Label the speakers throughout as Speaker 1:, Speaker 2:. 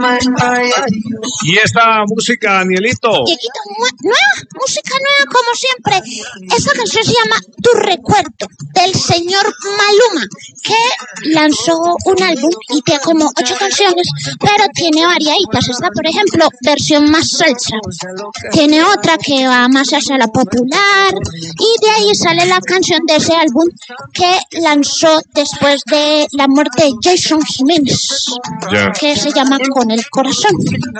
Speaker 1: Y esta música, Danielito.
Speaker 2: Dieguito, música nueva como siempre. Esta canción se llama Tu Recuerdo, del señor Maluma, que lanzó un álbum y tiene como 8 canciones, pero tiene variaditas. Esta, por ejemplo, versión más salsa. Tiene otra que va más hacia la popular, y de ahí sale la canción de ese álbum que lanzó después de la muerte de Jason Jiménez, que se llama Con el Corazón.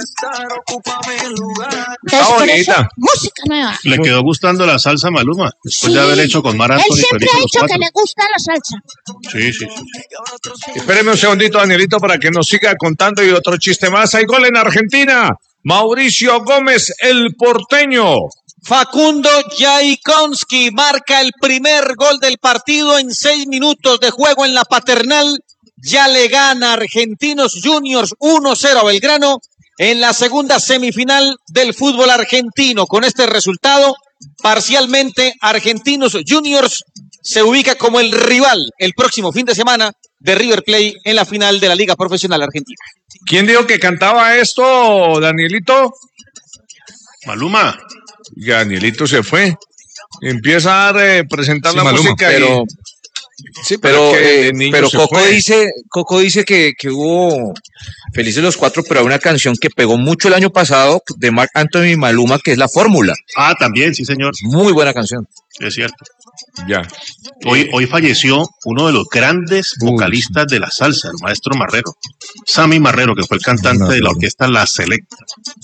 Speaker 2: Entonces, por eso, música nueva.
Speaker 3: Le quedó gustando la salsa a Maluma, después
Speaker 2: Sí.
Speaker 3: de haber hecho con Mar Anthony.
Speaker 2: Él siempre ha dicho que le gusta la salsa.
Speaker 3: Sí.
Speaker 1: Espéreme un segundito, Danielito, para que nos siga contando y otro chiste más. Hay gol en Argentina. Mauricio Gómez, el porteño.
Speaker 4: Facundo Yaikonski marca el primer gol del partido en 6 minutos de juego en la Paternal. Ya le gana Argentinos Juniors 1-0 a Belgrano en la segunda semifinal del fútbol argentino. Con este resultado, parcialmente, Argentinos Juniors se ubica como el rival el próximo fin de semana de River Plate en la final de la Liga Profesional Argentina.
Speaker 1: ¿Quién dijo que cantaba esto, Danielito?
Speaker 3: Maluma.
Speaker 1: Ya, Danielito se fue. Empieza a presentar la
Speaker 5: Maluma,
Speaker 1: música.
Speaker 5: pero...
Speaker 1: Sí,
Speaker 5: pero
Speaker 1: Coco
Speaker 5: Coco dice que hubo Felices los Cuatro, pero hay una canción que pegó mucho el año pasado de Marc Anthony y Maluma, que es La Fórmula.
Speaker 3: Ah, también, sí, señor.
Speaker 5: Muy buena canción.
Speaker 3: Es cierto.
Speaker 1: Ya.
Speaker 3: Hoy falleció uno de los grandes vocalistas de la salsa, el maestro Marrero. Sammy Marrero, que fue el cantante de la orquesta La Selecta.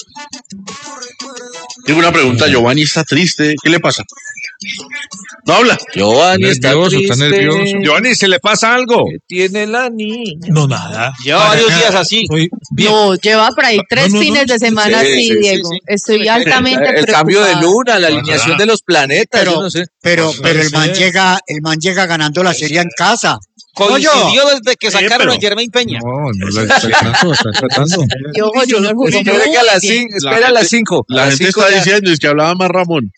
Speaker 6: Tengo una pregunta, Giovanni está triste, ¿qué le pasa? No habla.
Speaker 5: Giovanni está
Speaker 1: nervioso. Giovanni, ¿se le pasa algo?
Speaker 5: ¿Qué tiene la niña?
Speaker 7: No, nada.
Speaker 4: Lleva varios días así.
Speaker 8: No, lleva por ahí 3 fines de semana así, Diego. Estoy altamente preocupado.
Speaker 5: El cambio de luna, la alineación de los planetas, yo no sé.
Speaker 9: Pero el man llega ganando la serie en casa.
Speaker 4: Coincidió desde que sacaron a Jermaine Peña.
Speaker 7: No la está tratando.
Speaker 5: Espera a las 5.
Speaker 6: La gente está diciendo es que hablaba más Ramón.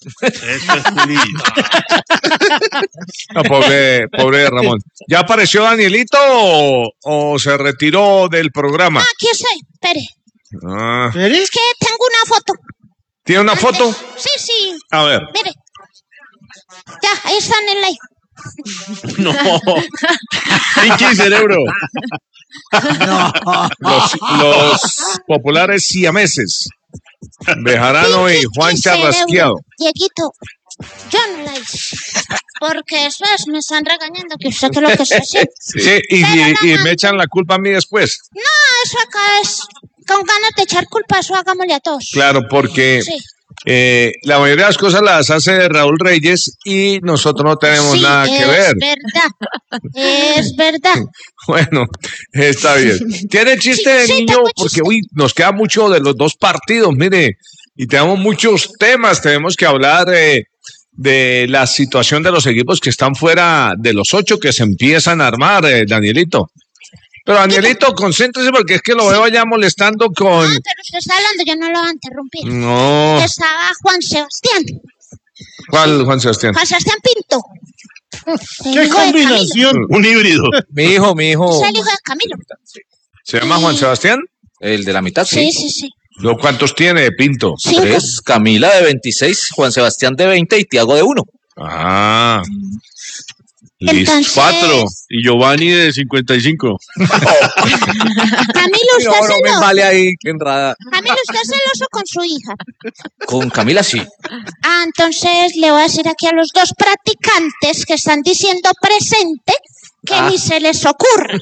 Speaker 1: No, pobre Ramón. ¿Ya apareció Danielito o se retiró del programa?
Speaker 2: Aquí estoy, espere.
Speaker 1: Ah.
Speaker 2: Es que tengo una foto.
Speaker 1: ¿Tiene una foto?
Speaker 2: Sí.
Speaker 1: A ver.
Speaker 2: Mire. Ya, ahí está en el live.
Speaker 6: No. Pinche cerebro.
Speaker 9: No.
Speaker 1: Los populares siameses. Bejarano y Juan Charrasqueado.
Speaker 2: Dieguito, yo no la hice. Porque después me están regañando que usted que lo que se hace.
Speaker 1: Sí, y me echan la culpa a mí después.
Speaker 2: No, eso acá es con ganas de echar culpa, eso hagámosle a todos.
Speaker 1: Claro, porque
Speaker 2: Sí.
Speaker 1: La mayoría de las cosas las hace Raúl Reyes y nosotros no tenemos nada que ver.
Speaker 2: Es verdad.
Speaker 1: Bueno, está bien. ¿Tiene chiste de niño? Porque nos queda mucho de los dos partidos, mire, y tenemos muchos temas. Tenemos que hablar de la situación de los equipos que están fuera de los 8 que se empiezan a armar, Danielito. Pero Danielito, concéntrese porque es que lo veo allá molestando con...
Speaker 2: No, pero usted está hablando, yo no lo voy a interrumpir.
Speaker 1: No.
Speaker 2: Estaba Juan Sebastián.
Speaker 1: ¿Cuál Juan Sebastián?
Speaker 2: Juan Sebastián Pinto.
Speaker 6: ¡Qué combinación! Un híbrido.
Speaker 5: Mi hijo.
Speaker 2: Es el hijo de Camilo.
Speaker 1: ¿Se llama Juan Sebastián?
Speaker 5: El de la mitad, sí.
Speaker 2: Sí.
Speaker 1: ¿Cuántos tiene Pinto?
Speaker 2: 5.
Speaker 5: 3, Camila de 26, Juan Sebastián de 20 y Tiago de 1.
Speaker 1: Ah.
Speaker 2: Entonces...
Speaker 6: 4 y Giovanni de 55.
Speaker 2: Camilo, ¿usted
Speaker 5: No me vale ahí, qué enrada.
Speaker 2: Camilo, ¿usted es celoso con su hija?
Speaker 5: Con Camila sí.
Speaker 2: Ah, entonces le voy a decir aquí a los dos practicantes que están diciendo presente que ni se les ocurra.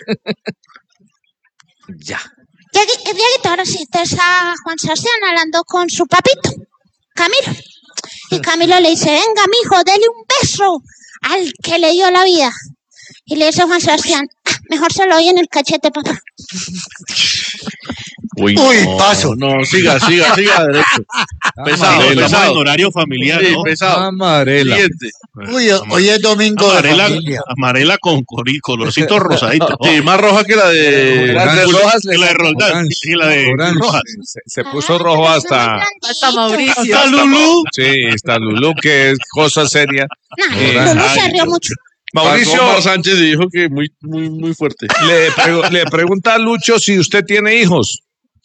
Speaker 5: Ya.
Speaker 2: Dieguito, ahora sí, te está Juan Sebastián hablando con su papito, Camilo. Y Camilo le dice, venga, mijo, dele un beso al que le dio la vida. Y le dice Juan Sebastián, mejor se lo doy en el cachete, papá.
Speaker 6: Uy,
Speaker 9: paso.
Speaker 6: No, siga derecho. Pesado,
Speaker 3: Estamos en horario familiar,
Speaker 6: sí,
Speaker 3: ¿no?
Speaker 6: pesado.
Speaker 7: Amarela.
Speaker 6: Siguiente.
Speaker 9: Hoy es domingo de familia.
Speaker 3: Amarela con colorcito rosadito.
Speaker 6: Sí, más roja que la de...
Speaker 5: Las de Rojas
Speaker 3: Que la de Roldán y la de
Speaker 7: Orange.
Speaker 3: Rojas.
Speaker 1: Se puso rojo hasta
Speaker 8: Mauricio.
Speaker 6: Hasta Lulú.
Speaker 1: Sí, está Lulú, que es cosa seria.
Speaker 2: No, no se rió mucho.
Speaker 1: Mauricio
Speaker 6: Omar Sánchez dijo que muy fuerte.
Speaker 1: le pregunta a Lucho si usted tiene hijos.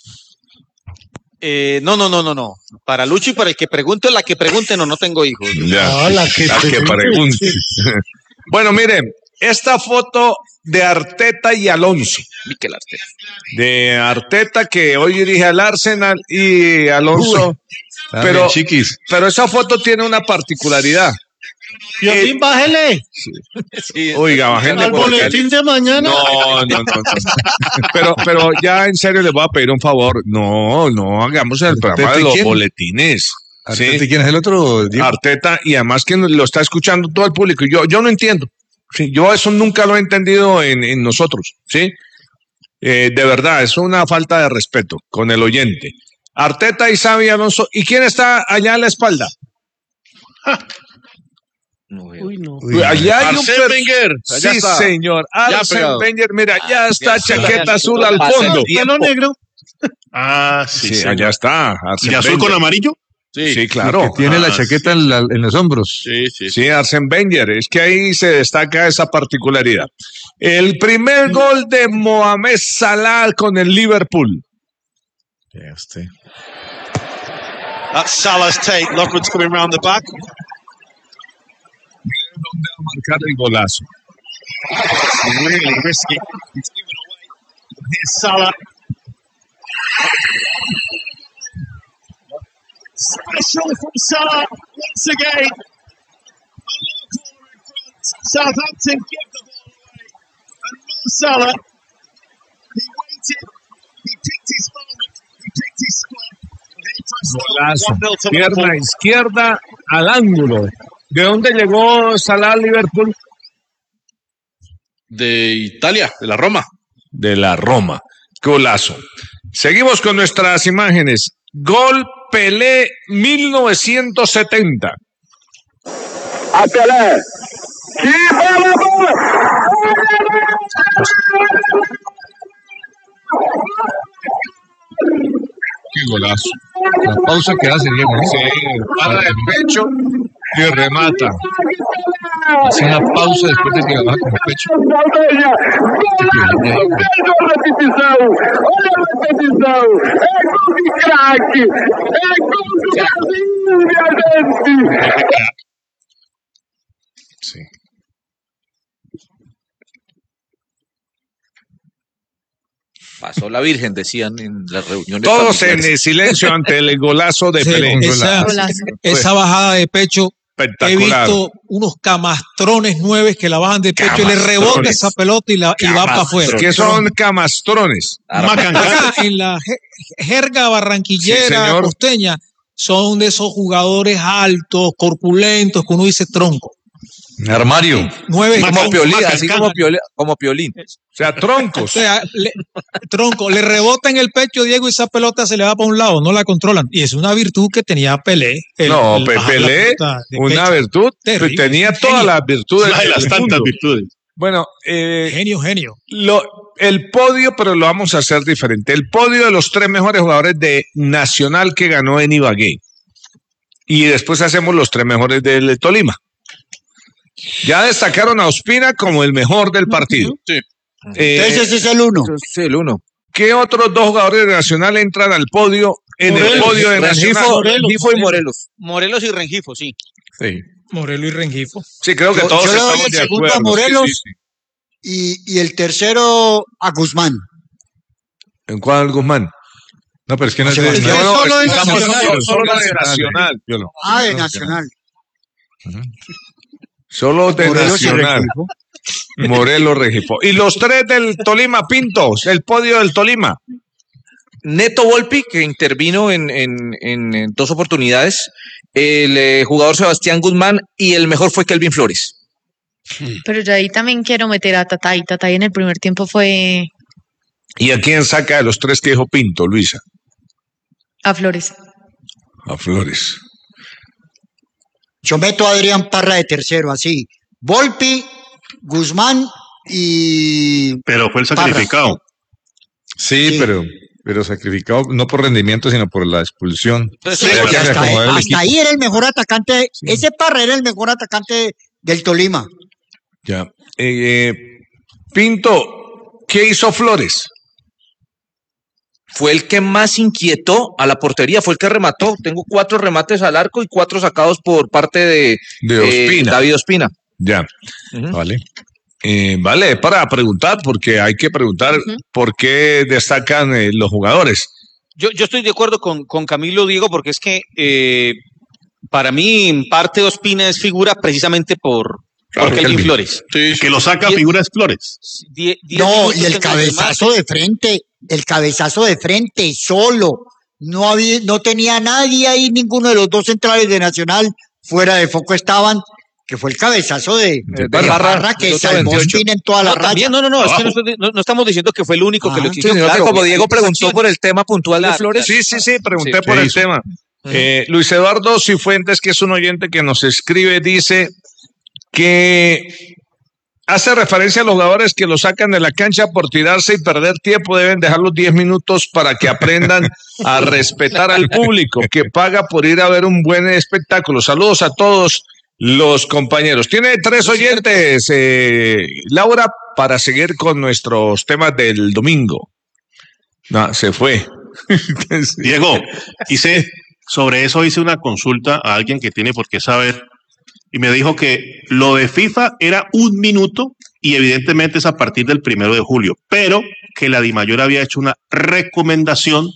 Speaker 4: No. Para Lucho y para el que pregunte, la que pregunte, no tengo hijos.
Speaker 1: Ya, la que pregunte. Bueno, miren, esta foto de Arteta y Alonso.
Speaker 5: Mikel Arteta.
Speaker 1: De Arteta que hoy dirige al Arsenal y Alonso. Pero esa foto tiene una particularidad.
Speaker 10: Piolín, bájele.
Speaker 5: Sí.
Speaker 1: Oiga, bájenle.
Speaker 10: Al boletín de mañana.
Speaker 1: No. Pero ya en serio les voy a pedir un favor. No hagamos el programa de los boletines.
Speaker 7: ¿Arteta y quién es el otro? Diego?
Speaker 1: Arteta, y además que lo está escuchando todo el público. Yo no entiendo. Sí, yo eso nunca lo he entendido en nosotros. ¿Sí? De verdad, es una falta de respeto con el oyente. Arteta y Xabi Alonso. ¿Y quién está allá a la espalda?
Speaker 10: Uy, no.
Speaker 1: Allá hay
Speaker 6: Arsène Wenger. Allá
Speaker 1: Sí,
Speaker 6: está.
Speaker 1: señor. Arsène
Speaker 6: pegado.
Speaker 1: Wenger, mira, ya está
Speaker 5: ya
Speaker 1: chaqueta
Speaker 5: está.
Speaker 1: azul al fondo.
Speaker 10: Pelo negro.
Speaker 3: Ah, sí,
Speaker 1: Sí,
Speaker 3: señor.
Speaker 1: allá está.
Speaker 3: ¿Y azul con amarillo?
Speaker 1: Sí, claro.
Speaker 7: Que tiene la chaqueta en los hombros.
Speaker 6: Sí.
Speaker 1: Sí, Arsène Wenger. Es que ahí se destaca esa particularidad. El primer gol de Mohamed Salah con el Liverpool.
Speaker 11: That's Salah's take. Lockwood's coming round the back.
Speaker 1: ¿Dónde va a marcar el golazo?
Speaker 11: Really risky. It's given away. Here's Salah. Special from Salah once again. Another corner in front. Southampton give the ball away. And Mo Salah, he waited. He picked his moment. He picked his spot. And he pressed
Speaker 1: Golazo.
Speaker 11: 1-0 to
Speaker 1: Pierna
Speaker 11: Liverpool.
Speaker 1: izquierda al ángulo. ¿De dónde llegó Salah al Liverpool?
Speaker 6: De Italia, de la Roma.
Speaker 1: De la Roma. Golazo. Seguimos con nuestras imágenes. Gol Pelé 1970.
Speaker 12: A Pelé.
Speaker 1: Qué golazo.
Speaker 7: La pausa que hace Diego, ¿no?
Speaker 1: Sí, para el pecho y remata.
Speaker 7: Hace una pausa después de que la baja con el pecho.
Speaker 12: Olha a repetição. É gol de craque. É gol do Brasil, minha gente.
Speaker 1: Sí.
Speaker 5: Pasó la Virgen, decían en las reuniones.
Speaker 1: Todos
Speaker 5: familiares.
Speaker 1: en silencio ante el golazo de
Speaker 10: Sí,
Speaker 1: Pelé.
Speaker 10: esa bajada de pecho. He
Speaker 1: Espectacular.
Speaker 10: visto unos camastrones 9 que la bajan de pecho y le rebota
Speaker 1: Camastrones.
Speaker 10: esa pelota y va para afuera.
Speaker 1: ¿Qué son camastrones?
Speaker 10: Acá, en la jerga
Speaker 1: Sí,
Speaker 10: barranquillera,
Speaker 1: señor.
Speaker 10: costeña, son de esos jugadores altos, corpulentos, que uno dice tronco.
Speaker 7: Armario.
Speaker 10: 9
Speaker 5: Como Piolín, así como Piolín.
Speaker 1: O sea, troncos.
Speaker 10: O sea, tronco, le rebota en el pecho Diego y esa pelota se le va para un lado, no la controlan. Y es una virtud que tenía Pelé.
Speaker 1: No,
Speaker 10: bajar la
Speaker 1: Pelé,
Speaker 10: pelota de
Speaker 1: una
Speaker 10: pecho.
Speaker 1: virtud,
Speaker 10: Terrible.
Speaker 1: tenía todas
Speaker 10: Genio.
Speaker 1: las virtudes.
Speaker 3: Una de las
Speaker 1: del
Speaker 3: tantas
Speaker 1: mundo.
Speaker 3: virtudes.
Speaker 1: Bueno,
Speaker 10: Genio.
Speaker 1: el podio, pero lo vamos a hacer diferente. El podio de los 3 mejores jugadores de Nacional que ganó en Ibagué. Y después hacemos los 3 mejores del Tolima. Ya destacaron a Ospina como el mejor del partido.
Speaker 6: Sí.
Speaker 9: Ese es el uno.
Speaker 5: Sí, el uno.
Speaker 1: ¿Qué otros 2 jugadores de Nacional entran al podio en el
Speaker 10: Morelos,
Speaker 1: podio de Nacional?
Speaker 5: Rengifo y Morelos.
Speaker 4: Morelos y Rengifo, sí.
Speaker 1: Sí.
Speaker 10: Morelos y Rengifo.
Speaker 1: Sí, creo que
Speaker 9: Yo
Speaker 1: todos
Speaker 9: le doy
Speaker 1: estamos
Speaker 9: el
Speaker 1: de
Speaker 9: segundo
Speaker 1: acuerdo.
Speaker 9: a Morelos.
Speaker 1: Sí, sí, sí.
Speaker 9: Y el tercero a Guzmán.
Speaker 1: ¿En cuál, Guzmán?
Speaker 7: No, pero es que no es
Speaker 9: No,
Speaker 7: de...
Speaker 9: no,
Speaker 7: no,
Speaker 9: solo de
Speaker 1: estamos
Speaker 9: Nacional.
Speaker 1: solo de Nacional.
Speaker 9: Ah, de Nacional.
Speaker 1: Solo de
Speaker 9: Morelos y
Speaker 1: Nacional.
Speaker 9: Rengifo.
Speaker 1: Morelos Rengifo. Y los 3 del Tolima, Pintos, el podio del Tolima.
Speaker 5: Neto Volpi, que intervino en 2 oportunidades. El jugador Sebastián Guzmán y el mejor fue Kelvin Flores.
Speaker 8: Pero yo ahí también quiero meter a Tatay. Tatay en el primer tiempo fue
Speaker 1: ¿Y a quién saca de los 3 que dijo Pinto, Luisa?
Speaker 8: a Flores.
Speaker 1: A Flores.
Speaker 9: Yo meto a Adrián Parra de tercero, así. Volpi, Guzmán y...
Speaker 3: Pero fue el sacrificado.
Speaker 7: Sí,
Speaker 9: Sí.
Speaker 7: pero sacrificado no por rendimiento, sino por la expulsión.
Speaker 9: Sí,
Speaker 7: Había
Speaker 9: porque
Speaker 7: que
Speaker 9: hasta,
Speaker 7: reacomodar el
Speaker 9: hasta
Speaker 7: equipo.
Speaker 9: ahí era el mejor atacante. Ese Parra era el mejor atacante del Tolima.
Speaker 1: Ya. Pinto, ¿qué hizo Flores?
Speaker 5: fue el que más inquietó a la portería, fue el que remató. Tengo 4 remates al arco y 4 sacados por parte de
Speaker 1: Ospina.
Speaker 5: David Ospina.
Speaker 1: Ya, vale. Vale, para preguntar, porque hay que preguntar por qué destacan los jugadores.
Speaker 4: Yo estoy de acuerdo con Camilo, Diego, porque es que para mí en parte Ospina es figura precisamente por Kelvin Flores.
Speaker 3: Sí, que lo saca figura es Flores.
Speaker 9: No, y el cabezazo de frente, solo. No tenía nadie ahí, ninguno de los dos centrales de Nacional fuera de foco estaban, que fue el cabezazo de Barra que salvó Ospina en toda la raya.
Speaker 4: No, es que no estamos diciendo que fue el único que lo quiso.
Speaker 5: Sino que como Diego preguntó por el tema puntual de Flores.
Speaker 1: Sí, pregunté por el tema. Luis Eduardo Cifuentes, que es un oyente que nos escribe, dice que hace referencia a los jugadores que lo sacan de la cancha por tirarse y perder tiempo, deben dejar los 10 minutos para que aprendan a respetar al público que paga por ir a ver un buen espectáculo. Saludos a todos los compañeros. Tiene 3 oyentes, Laura, para seguir con nuestros temas del domingo. No, se fue.
Speaker 3: Diego, sobre eso hice una consulta a alguien que tiene por qué saber y me dijo que lo de FIFA era 1 minuto y evidentemente es a partir del 1 de julio, pero que la DIMAYOR había hecho una recomendación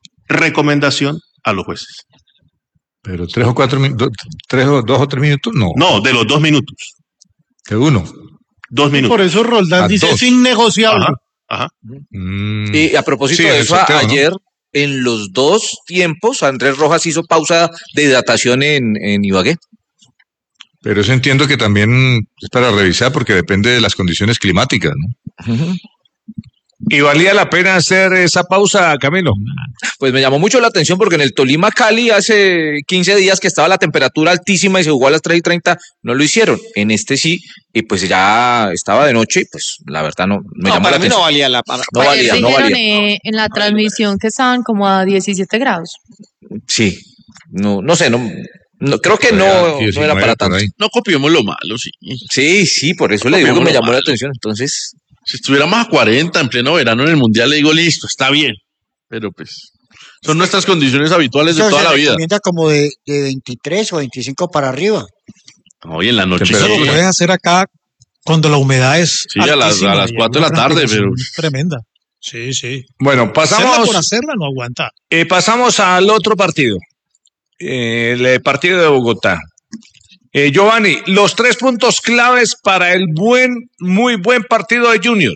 Speaker 3: a los jueces.
Speaker 7: Pero 3 o 4 minutos, 2 o 3 minutos, no.
Speaker 3: No, de los 2 minutos.
Speaker 7: De 1.
Speaker 3: 2 minutos.
Speaker 11: Por eso Roldán dice es innegociable.
Speaker 3: Ajá.
Speaker 5: Y a propósito de eso, ayer en los 2 tiempos Andrés Rojas hizo pausa de hidratación en Ibagué.
Speaker 7: Pero eso entiendo que también es para revisar porque depende de las condiciones climáticas, ¿no?
Speaker 1: ¿Y valía la pena hacer esa pausa, Camilo?
Speaker 5: Pues me llamó mucho la atención porque en el Tolima Cali hace 15 días que estaba la temperatura altísima y se jugó a las 3:30, no lo hicieron. En este sí, y pues ya estaba de noche y pues la verdad no me llamó la atención.
Speaker 4: No valía la pena.
Speaker 5: No valía.
Speaker 8: En la transmisión que estaban como a 17 grados.
Speaker 5: Sí, no sé, creo que no era para tanto.
Speaker 6: No copiemos lo malo, sí.
Speaker 5: Sí, por eso le digo que me llamó la atención. Entonces,
Speaker 6: si estuviéramos a 40 en pleno verano en el Mundial, le digo, listo, está bien. Pero pues, son nuestras condiciones habituales de toda la vida.
Speaker 9: Recomienda como de 23 o 25 para arriba.
Speaker 6: Hoy en la noche.
Speaker 10: Eso lo puedes hacer acá cuando la humedad es
Speaker 6: sí, a las 4 de la tarde, pero
Speaker 10: tremenda. Sí.
Speaker 1: Bueno, pasamos.
Speaker 10: Hacerla por hacerla no aguanta.
Speaker 1: Pasamos al otro partido. El partido de Bogotá. Giovanni, los 3 puntos claves para el muy buen partido de Junior.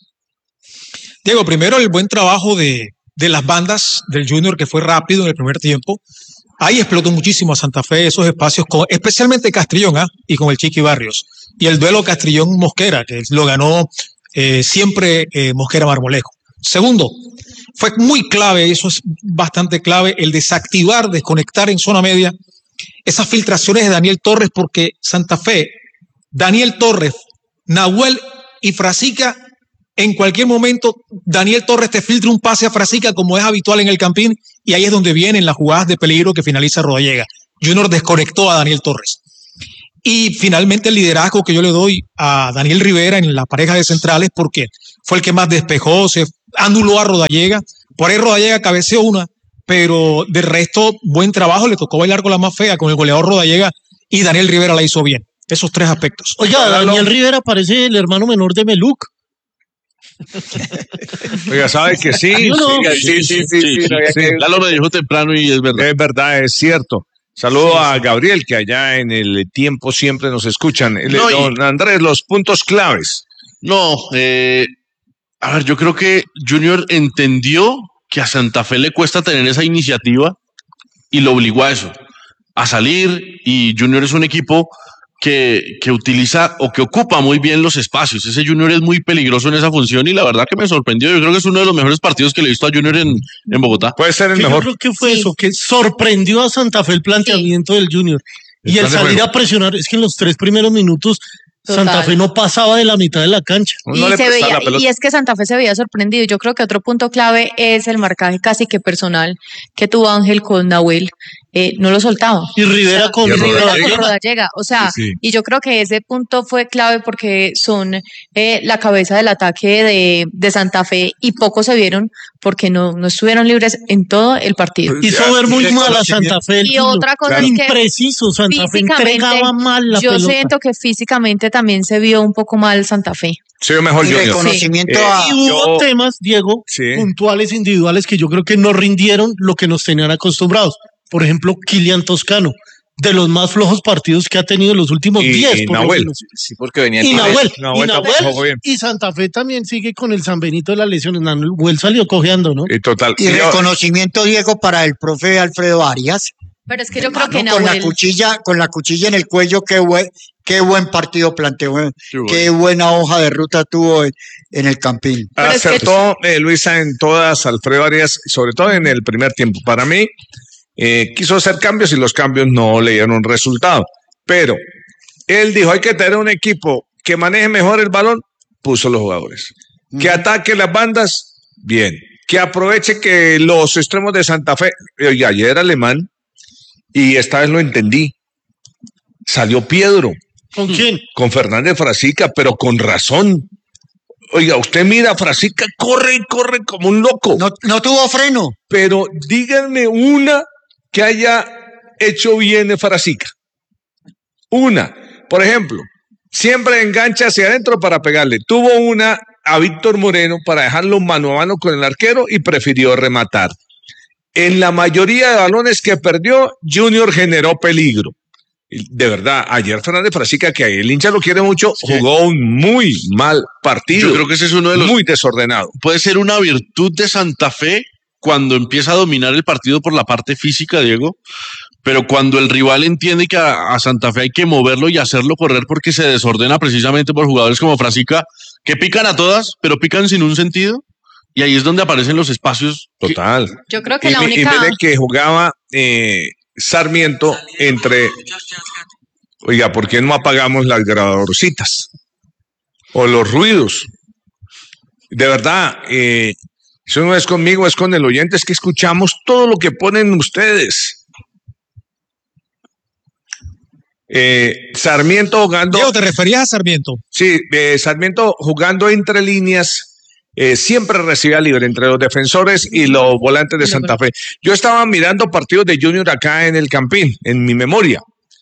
Speaker 10: Diego, primero el buen trabajo de las bandas del Junior, que fue rápido en el primer tiempo. Ahí explotó muchísimo a Santa Fe esos espacios, especialmente Castrillón y con el Chiqui Barrios. Y el duelo Castrillón-Mosquera, que lo ganó siempre Mosquera Marmolejo. Segundo, fue muy clave, eso es bastante clave, el desactivar, desconectar en zona media esas filtraciones de Daniel Torres, porque Santa Fe, Daniel Torres, Nahuel y Frasica, en cualquier momento Daniel Torres te filtra un pase a Frasica como es habitual en el Campín y ahí es donde vienen las jugadas de peligro que finaliza Rodallega. Junior desconectó a Daniel Torres. Y finalmente el liderazgo que yo le doy a Daniel Rivera en la pareja de centrales, porque fue el que más despejó, se anuló a Rodallega, por ahí Rodallega cabeceó una, pero de resto buen trabajo, le tocó bailar con la más fea, con el goleador Rodallega, y Daniel Rivera la hizo bien. Esos 3 aspectos.
Speaker 11: Oiga, Daniel Rivera parece el hermano menor de Meluc.
Speaker 1: Oiga, ¿sabe que sí?
Speaker 6: Sí. Lalo me dijo temprano y es verdad.
Speaker 1: Es verdad, es cierto. Saludo a Gabriel, que allá en el tiempo siempre nos escuchan. Don Andrés, los puntos claves.
Speaker 6: No, a ver, yo creo que Junior entendió que a Santa Fe le cuesta tener esa iniciativa y lo obligó a eso, a salir, y Junior es un equipo que utiliza o que ocupa muy bien los espacios. Ese Junior es muy peligroso en esa función y la verdad que me sorprendió. Yo creo que es uno de los mejores partidos que le he visto a Junior en Bogotá.
Speaker 1: Puede ser el mejor.
Speaker 11: Yo creo que fue eso, que sorprendió a Santa Fe el planteamiento del Junior. Y el salir a presionar, es que en los 3 primeros minutos
Speaker 8: Total.
Speaker 13: Santa Fe no pasaba de la mitad de la cancha.
Speaker 8: Y es que Santa Fe se veía sorprendido. Yo creo que otro punto clave es el marcaje casi que personal que tuvo Ángel con Nahuel. No lo soltaba.
Speaker 13: Y Rivera con
Speaker 8: Rodallega. O sea, sí. Y yo creo que ese punto fue clave porque son la cabeza del ataque de Santa Fe y pocos se vieron porque no estuvieron libres en todo el partido.
Speaker 13: Hizo ver muy mal a Santa Fe.
Speaker 8: Y otra cosa es que
Speaker 13: impreciso, Santa Fe entregaba mal la pelota.
Speaker 8: Yo siento que físicamente también se vio un poco mal Santa Fe.
Speaker 1: Sí, mejor yo.
Speaker 9: Reconocimiento
Speaker 13: y hubo temas, Diego, puntuales, individuales, que yo creo que no rindieron lo que nos tenían acostumbrados. Por ejemplo, Kylian Toscano, de los más flojos partidos que ha tenido en los últimos 10.
Speaker 1: Y Nahuel.
Speaker 5: Sí, porque venía
Speaker 13: y Nahuel. Y Santa Fe también sigue con el San Benito de las lesiones. Nahuel salió cojeando, ¿no?
Speaker 1: Total.
Speaker 9: Y reconocimiento, Diego, para el profe Alfredo Arias.
Speaker 8: Pero es que yo creo que Nahuel...
Speaker 9: Con la cuchilla en el cuello, qué buen partido planteó. Qué buena hoja de ruta tuvo en el Campín.
Speaker 1: Acertó Luisa en todas, Alfredo Arias, sobre todo en el primer tiempo. Para mí, quiso hacer cambios y los cambios no le dieron resultado. Pero él dijo, hay que tener un equipo que maneje mejor el balón, puso los jugadores. Que ataque las bandas, bien. Que aproveche que los extremos de Santa Fe, oye, ayer era Alemán, y esta vez lo entendí. Salió Piedro.
Speaker 13: ¿Con quién?
Speaker 1: Con Fernández Frasica, pero con razón. Oiga, usted mira, Frasica corre y corre como un loco.
Speaker 9: No tuvo freno.
Speaker 1: Pero díganme una que haya hecho bien Frasica. Una. Por ejemplo, siempre engancha hacia adentro para pegarle. Tuvo una a Víctor Moreno para dejarlo mano a mano con el arquero y prefirió rematar. En la mayoría de balones que perdió, Junior generó peligro. De verdad, ayer Fernández Frasica, que el hincha lo quiere mucho, jugó un muy mal partido.
Speaker 6: Yo creo que ese es uno de los...
Speaker 1: Muy desordenado.
Speaker 6: Puede ser una virtud de Santa Fe cuando empieza a dominar el partido por la parte física, Diego, pero cuando el rival entiende que a Santa Fe hay que moverlo y hacerlo correr porque se desordena precisamente por jugadores como Frasica, que pican a todas, pero pican sin un sentido. Y ahí es donde aparecen los espacios.
Speaker 1: Total.
Speaker 8: Yo creo que la única...
Speaker 1: Y mire que jugaba Sarmiento entre... Oiga, ¿por qué no apagamos las grabadorcitas? O los ruidos. De verdad, eso no es conmigo, es con el oyente, es que escuchamos todo lo que ponen ustedes. Sarmiento jugando...
Speaker 10: Diego, ¿te referías a Sarmiento?
Speaker 1: Sí, Sarmiento jugando entre líneas. Siempre recibía libre entre los defensores y los volantes de Santa Fe. Yo estaba mirando partidos de Junior acá en el Campín, en mi memoria.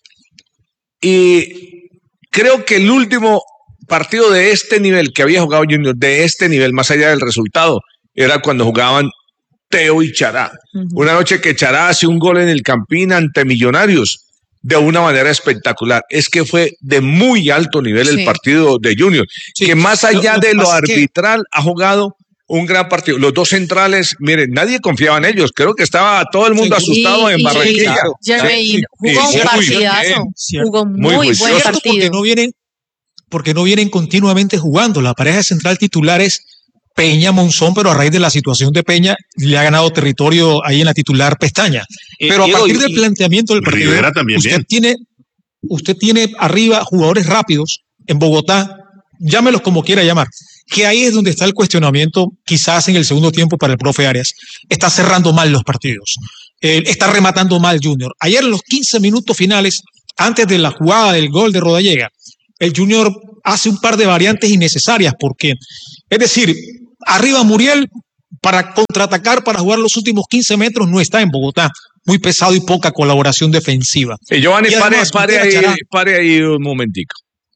Speaker 1: Y creo que el último partido de este nivel que había jugado Junior, de este nivel, más allá del resultado, era cuando jugaban Teo y Chará. Una noche que Chará hace un gol en el Campín ante Millonarios de una manera espectacular. Es que fue de muy alto nivel el partido de Junior, que más allá de lo arbitral ha jugado un gran partido. Los dos centrales, miren, nadie confiaba en ellos. Creo que estaba todo el mundo asustado en Barranquilla.
Speaker 8: Jugó un partidazo. Jugó muy buen partido.
Speaker 10: Porque no vienen continuamente jugando. La pareja central titular es Peña Monzón, pero a raíz de la situación de Peña le ha ganado territorio ahí en la titular Pestaña. Pero a partir del planteamiento del partido, usted tiene arriba jugadores rápidos en Bogotá, llámelos como quiera llamar, que ahí es donde está el cuestionamiento quizás en el segundo tiempo para el profe Arias. Está cerrando mal los partidos, está rematando mal Junior. Ayer en los 15 minutos finales, antes de la jugada del gol de Rodallega, el Junior hace un par de variantes innecesarias porque, es decir, arriba Muriel para contraatacar, para jugar los últimos 15 metros, no está en Bogotá. Muy pesado y poca colaboración defensiva.
Speaker 1: Giovanni, pare ahí un momentico.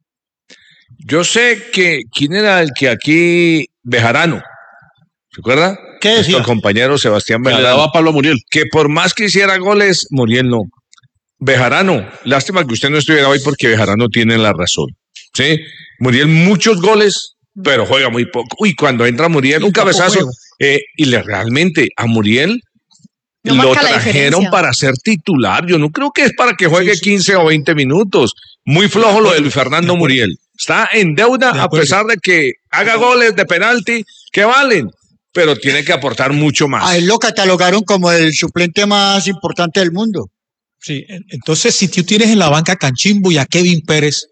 Speaker 1: Yo sé que quién era el que aquí, Bejarano, ¿se acuerda?
Speaker 13: ¿Qué decía?
Speaker 1: Nuestro compañero Sebastián Bejarano.
Speaker 6: Le daba a Pablo Muriel.
Speaker 1: Que por más que hiciera goles, Muriel no. Bejarano, lástima que usted no estuviera hoy porque Bejarano tiene la razón. ¿Sí? Muriel muchos goles, pero juega muy poco. Uy, cuando entra Muriel, un cabezazo. Realmente a Muriel lo trajeron para ser titular. Yo no creo que es para que juegue 15 o 20 minutos. Muy flojo lo de Luis Fernando Muriel. Está en deuda a pesar de que haga goles de penalti que valen, pero tiene que aportar mucho más.
Speaker 9: A él lo catalogaron como el suplente más importante del mundo.
Speaker 10: Sí, entonces si tú tienes en la banca a Canchimbo y a Kevin Pérez,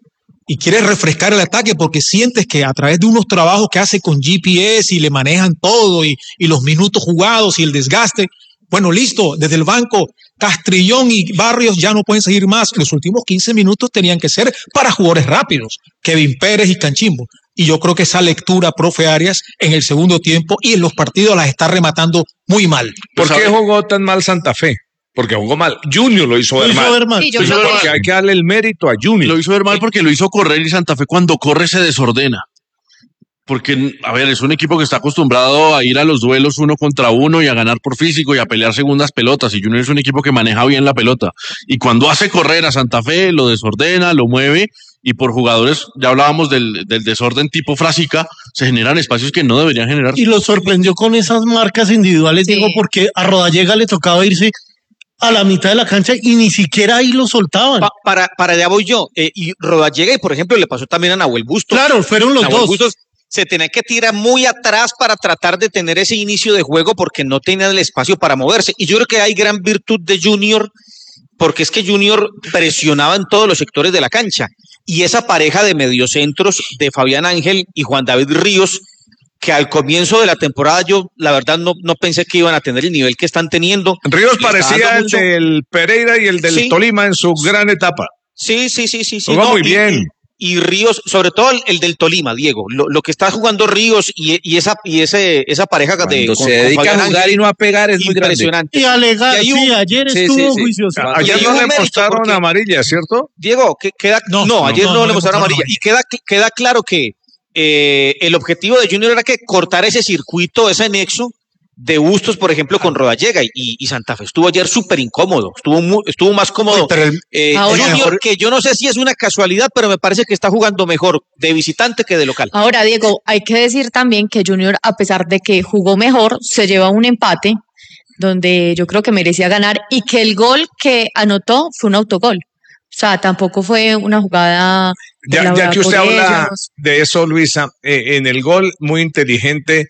Speaker 10: y quieres refrescar el ataque porque sientes que a través de unos trabajos que hace con GPS y le manejan todo y los minutos jugados y el desgaste, bueno, listo, desde el banco, Castrillón y Barrios ya no pueden seguir más. Los últimos 15 minutos tenían que ser para jugadores rápidos, Kevin Pérez y Canchimbo. Y yo creo que esa lectura, profe Arias, en el segundo tiempo y en los partidos las está rematando muy mal.
Speaker 1: ¿Por qué jugó tan mal Santa Fe? Porque jugó mal. Junior lo hizo ver mal.
Speaker 8: Sí,
Speaker 1: porque hay que darle el mérito a Junior.
Speaker 6: Lo hizo ver mal porque lo hizo correr y Santa Fe cuando corre se desordena. Porque, a ver, es un equipo que está acostumbrado a ir a los duelos 1 contra 1 y a ganar por físico y a pelear segundas pelotas. Y Junior es un equipo que maneja bien la pelota. Y cuando hace correr a Santa Fe, lo desordena, lo mueve. Y por jugadores, ya hablábamos del desorden tipo Frasica, se generan espacios que no deberían generarse.
Speaker 13: Y lo sorprendió con esas marcas individuales, digo, porque a Rodallega le tocaba irse a la mitad de la cancha y ni siquiera ahí lo soltaban.
Speaker 4: Para allá voy yo. Y Rodallega, y por ejemplo, le pasó también a Nahuel Bustos.
Speaker 13: Claro, fueron los
Speaker 4: Nahuel
Speaker 13: dos.
Speaker 4: Bustos se tenía que tirar muy atrás para tratar de tener ese inicio de juego porque no tenía el espacio para moverse. Y yo creo que hay gran virtud de Junior, porque es que Junior presionaba en todos los sectores de la cancha. Y esa pareja de mediocentros de Fabián Ángel y Juan David Ríos, que al comienzo de la temporada yo la verdad no pensé que iban a tener el nivel que están teniendo.
Speaker 1: Ríos parecía el del Pereira y el del Tolima en su gran etapa.
Speaker 4: Sí.
Speaker 1: Jugó muy bien.
Speaker 4: Y Ríos, sobre todo el del Tolima, Diego, lo que está jugando Ríos y esa pareja
Speaker 5: cuando se dedica a jugar Ángel, y no a pegar es muy
Speaker 13: impresionante. Y alegar, ayer estuvo juicioso.
Speaker 1: Ayer no le mostraron amarilla, ¿cierto?
Speaker 4: Diego, ayer no le mostraron amarilla. Y queda claro que el objetivo de Junior era que cortar ese circuito, ese nexo de Bustos, por ejemplo, con Rodallega y Santa Fe estuvo ayer súper incómodo, estuvo más cómodo. Junior, que yo no sé si es una casualidad, pero me parece que está jugando mejor de visitante que de local.
Speaker 8: Ahora, Diego, hay que decir también que Junior, a pesar de que jugó mejor, se lleva un empate donde yo creo que merecía ganar y que el gol que anotó fue un autogol. O sea, tampoco fue una jugada.
Speaker 1: Ya que usted habla de eso, Luisa, en el gol muy inteligente,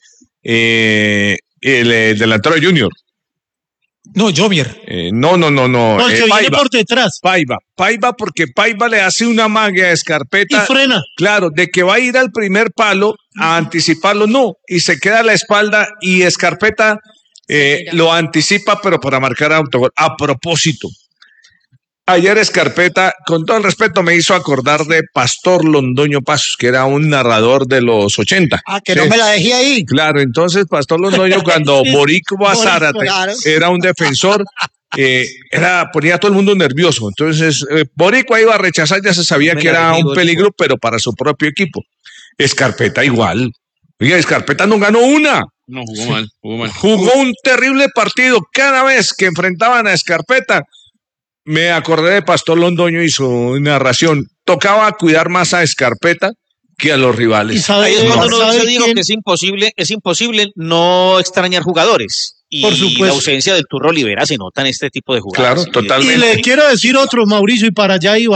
Speaker 1: el delantero de Junior.
Speaker 10: No, Jovier.
Speaker 13: No, el que viene por detrás.
Speaker 1: Paiva, porque Paiva le hace una magia a Escarpeta.
Speaker 13: Y frena.
Speaker 1: Claro, de que va a ir al primer palo a anticiparlo, no. Y se queda a la espalda y Escarpeta lo anticipa, pero para marcar autogol. A propósito, ayer Escarpeta, con todo el respeto, me hizo acordar de Pastor Londoño Pasos, que era un narrador de los 80.
Speaker 9: Que no me la dejé ahí.
Speaker 1: Claro, entonces Pastor Londoño, cuando Boricua Zárate era un defensor, ponía a todo el mundo nervioso. Entonces, Boricua iba a rechazar, ya se sabía que era un peligro, pero para su propio equipo. Escarpeta igual. Oiga, Escarpeta no ganó una.
Speaker 6: No, jugó mal.
Speaker 1: Jugó un terrible partido. Cada vez que enfrentaban a Escarpeta, me acordé de Pastor Londoño y su narración. Tocaba cuidar más a Escarpeta que a los rivales.
Speaker 4: Ahí es cuando uno se dijo que es imposible no extrañar jugadores. Y
Speaker 13: por supuesto,
Speaker 4: la ausencia del Turro Olivera se nota en este tipo de jugadas.
Speaker 1: Claro, totalmente.
Speaker 13: Y le quiero decir otro, Mauricio, y para allá iba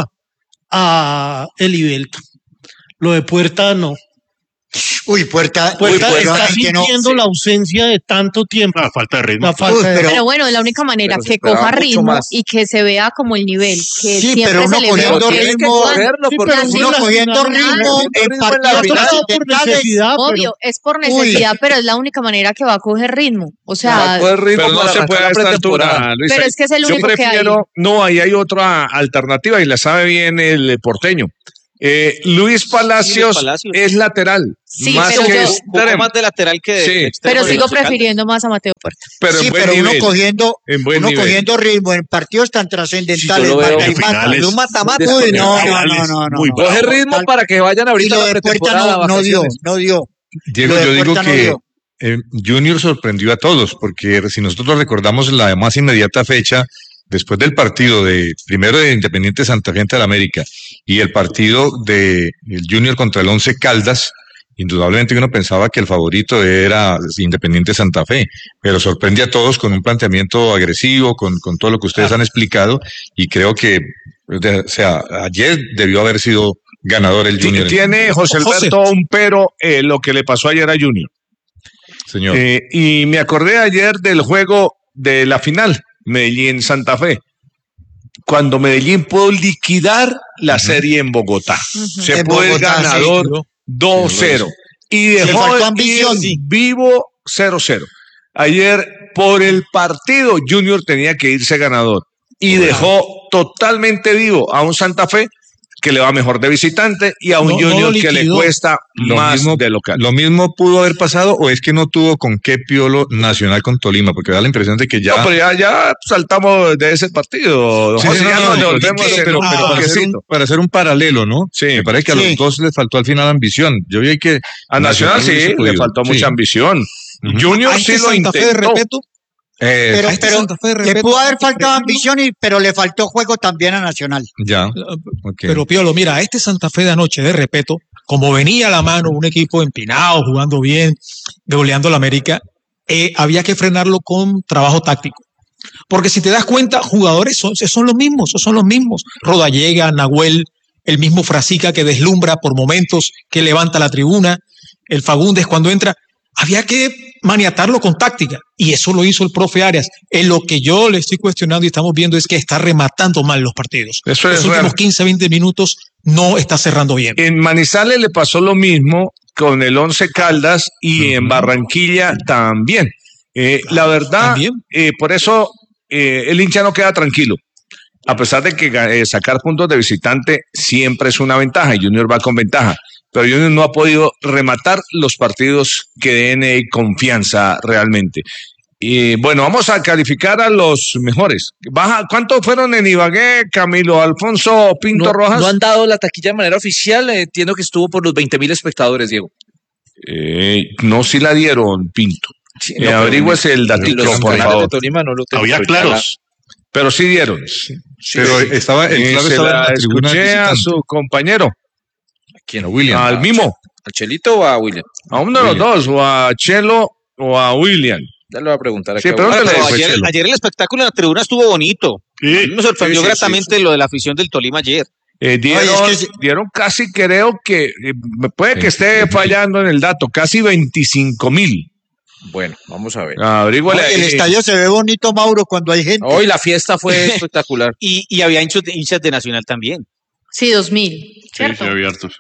Speaker 13: a Elivelto. Lo de Puerta no.
Speaker 9: Puerta
Speaker 13: está sintiendo la ausencia de tanto tiempo.
Speaker 3: La falta de ritmo.
Speaker 8: Pero bueno, la única manera que coja ritmo y que se vea como el nivel que
Speaker 9: sí,
Speaker 8: siempre
Speaker 9: pero uno
Speaker 8: se le
Speaker 9: cogiendo ritmo, uno cogiendo ritmo en partidos
Speaker 13: por necesidad,
Speaker 8: obvio, es por necesidad, pero es la única manera que va a coger ritmo. O sea,
Speaker 1: pero no se puede a esta altura, Luisa.
Speaker 8: Pero es que es el único que hay.
Speaker 1: No, ahí hay otra alternativa y la sabe bien el porteño. Luis Palacios es lateral.
Speaker 8: Sí,
Speaker 1: más
Speaker 8: pero
Speaker 1: que
Speaker 4: más de lateral que de
Speaker 8: extremo. Pero sigo prefiriendo más a Mateo Puerta.
Speaker 1: Pero
Speaker 9: uno cogiendo ritmo en partidos tan trascendentales.
Speaker 4: Un mata-mata.
Speaker 9: No.
Speaker 5: Coge ritmo para que vayan ahorita a la pretemporada.
Speaker 9: No dio.
Speaker 7: Diego, yo digo que Junior sorprendió a todos, porque si nosotros recordamos la más inmediata fecha, después del partido primero de Independiente Santa Fe ante el América y el partido de el Junior contra el Once Caldas, indudablemente uno pensaba que el favorito era Independiente Santa Fe, pero sorprende a todos con un planteamiento agresivo, con todo lo que ustedes han explicado, y creo que, ayer debió haber sido ganador el Junior.
Speaker 1: Tiene José Alberto un pero lo que le pasó ayer a Junior.
Speaker 7: Señor.
Speaker 1: Y me acordé ayer del juego de la final, Medellín-Santa Fe. cuando Medellín pudo liquidar la serie en Bogotá. Se fue el ganador 2-0 y dejó ir vivo 0-0. Ayer por el partido Junior tenía que irse ganador y dejó totalmente vivo a un Santa Fe que le va mejor de visitante y a un Junior que le cuesta más de local.
Speaker 7: Lo mismo pudo haber pasado, o es que no tuvo con qué Piolo Nacional con Tolima, porque da la impresión de que ya...
Speaker 1: No, pero ya saltamos de ese partido.
Speaker 7: Sí, pero para hacer un paralelo, ¿no?
Speaker 1: Sí.
Speaker 7: Me parece que a los dos les faltó al final ambición. Yo vi que...
Speaker 1: A Nacional sí, le faltó mucha ambición. Junior sí lo intentó.
Speaker 9: Pero le pudo haber faltado ambición, pero le faltó juego también a Nacional.
Speaker 7: Ya.
Speaker 10: Okay. Pero Piolo, mira, a este Santa Fe de anoche, de respeto, como venía a la mano un equipo empinado, jugando bien, goleando a la América, había que frenarlo con trabajo táctico. Porque si te das cuenta, jugadores son los mismos. Rodallega, Nahuel, el mismo Frasica que deslumbra por momentos, que levanta la tribuna, el Fagundes cuando entra. Había que maniatarlo con táctica, y eso lo hizo el profe Arias. En lo que yo le estoy cuestionando y estamos viendo es que está rematando mal los partidos.
Speaker 1: Eso
Speaker 10: los últimos 15, 20 minutos no está cerrando bien.
Speaker 1: En Manizales le pasó lo mismo con el Once Caldas y en Barranquilla también. La verdad, por eso el hincha no queda tranquilo. A pesar de que sacar puntos de visitante siempre es una ventaja y Junior va con ventaja. Pero Junior no ha podido rematar los partidos que den confianza realmente. Y bueno, vamos a calificar a los mejores. ¿Cuántos fueron en Ibagué, Camilo Alfonso Pinto Rojas?
Speaker 5: No han dado la taquilla de manera oficial. Entiendo que estuvo por los 20,000 espectadores, Diego.
Speaker 1: No, sí la dieron, Pinto.
Speaker 5: Sí,
Speaker 1: averigüese el datito, por favor.
Speaker 5: De Tolima no lo tengo.
Speaker 3: Había claros.
Speaker 1: Pero sí dieron.
Speaker 7: Pero estaba en la tribuna.
Speaker 1: Escuché a su compañero.
Speaker 5: ¿Quién? ¿A William?
Speaker 1: ¿Al Mimo?
Speaker 5: ¿Al Chelito o a William?
Speaker 1: A uno de los dos, o a Chelo o a William.
Speaker 5: Ya le voy a preguntar.
Speaker 1: Sí, pero
Speaker 4: ayer el espectáculo en la tribuna estuvo bonito. Sí. A mí me sorprendió gratamente lo de la afición del Tolima ayer.
Speaker 1: Dieron casi, creo que, puede que esté fallando en el dato, casi 25,000.
Speaker 5: Bueno, vamos a ver.
Speaker 9: El estadio se ve bonito, Mauro, cuando hay gente.
Speaker 5: Hoy la fiesta fue espectacular.
Speaker 4: y había hinchas de Nacional también.
Speaker 8: Sí, 2,000. ¿cierto?
Speaker 3: Sí, había hartos.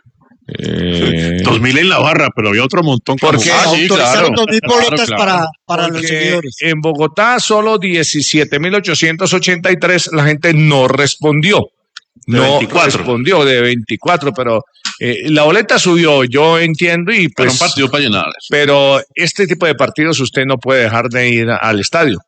Speaker 3: 2,000 en la barra, pero había otro montón.
Speaker 1: Porque
Speaker 9: autorizaron 2,000 boletas para los seguidores.
Speaker 1: En Bogotá solo 17,883 la gente no respondió. Respondió de 24, pero la boleta subió, yo entiendo, y pues,
Speaker 3: pero un partido para llenar.
Speaker 1: Pero este tipo de partidos usted no puede dejar de ir al estadio.